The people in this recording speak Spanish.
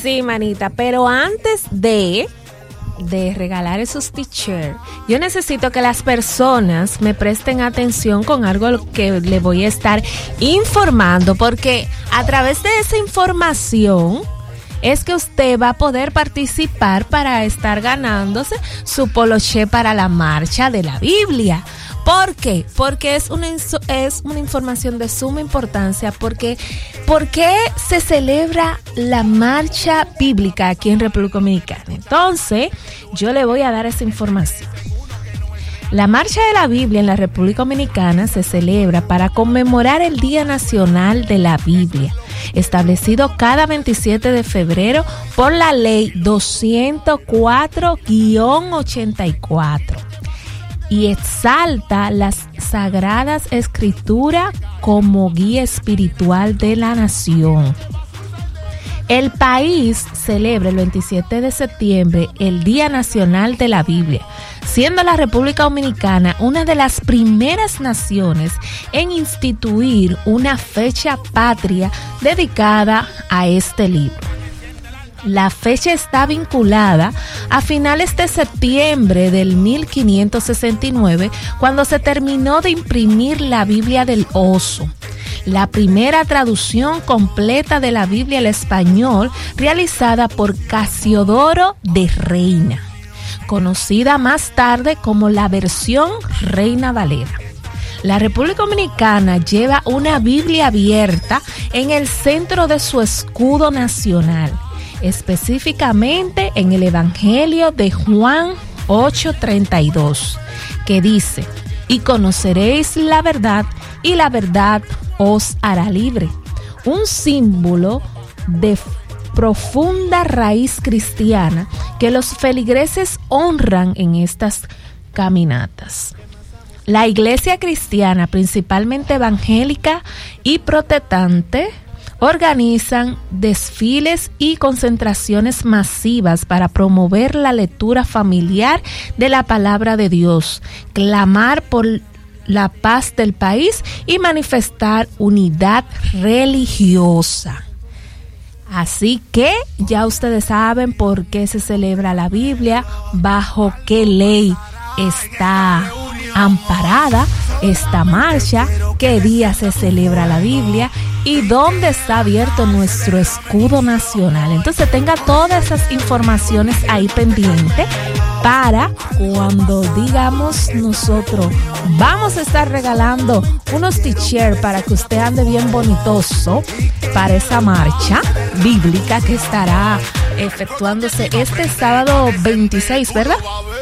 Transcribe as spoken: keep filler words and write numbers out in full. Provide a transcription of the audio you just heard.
Sí, manita, pero antes de... de regalar esos t-shirts, yo necesito que las personas me presten atención con algo que le voy a estar informando, porque a través de esa información es que usted va a poder participar para estar ganándose su poloché para la marcha de la Biblia. ¿Por qué? Porque es una, es una información de suma importancia. Porque, ¿por qué se celebra la marcha bíblica aquí en República Dominicana? Entonces, yo le voy a dar esa información. La Marcha de la Biblia en la República Dominicana se celebra para conmemorar el Día Nacional de la Biblia, establecido cada veintisiete de febrero por la Ley doscientos cuatro guión ochenta y cuatro. Y exalta las Sagradas Escrituras como guía espiritual de la nación. El país celebra el veintisiete de septiembre el Día Nacional de la Biblia, siendo la República Dominicana una de las primeras naciones en instituir una fecha patria dedicada a este libro. La fecha está vinculada a finales de septiembre del mil quinientos sesenta y nueve, cuando se terminó de imprimir la Biblia del Oso, la primera traducción completa de la Biblia al español realizada por Casiodoro de Reina, conocida más tarde como la versión Reina Valera. La República Dominicana lleva una Biblia abierta en el centro de su escudo nacional, específicamente en el Evangelio de Juan ocho treinta y dos, que dice: y conoceréis la verdad, y la verdad os hará libre. Un símbolo de profunda raíz cristiana que los feligreses honran en estas caminatas. La iglesia cristiana, principalmente evangélica y protestante, organizan desfiles y concentraciones masivas para promover la lectura familiar de la palabra de Dios, clamar por la paz del país y manifestar unidad religiosa. Así que ya ustedes saben por qué se celebra la Biblia, bajo qué ley está amparada esta marcha, qué día se celebra la Biblia y dónde está abierto nuestro escudo nacional. Entonces tenga todas esas informaciones ahí pendientes para cuando digamos nosotros vamos a estar regalando unos t-shirts para que usted ande bien bonitoso para esa marcha bíblica que estará efectuándose este sábado veintiséis, ¿verdad?